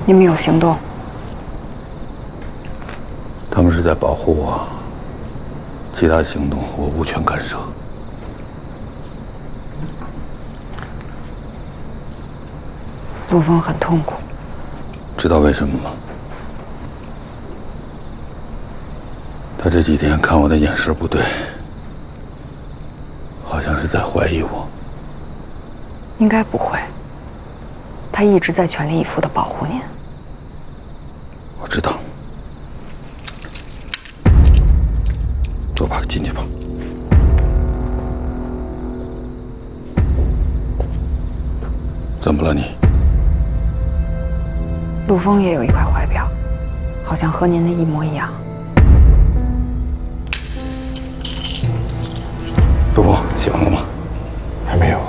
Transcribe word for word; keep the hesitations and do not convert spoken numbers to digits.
你们有行动？ 他们是在保护我，其他行动我无权干涉。 陆枫很痛苦， 知道为什么吗？他这几天看我的眼神不对，好像是在怀疑我。 应该不会，他一直在全力以赴地保护您。 我知道。走吧，进去吧。怎么了你？ 陆枫也有一块怀表，好像和您的一模一样。 陆枫，醒了吗？ 还没有。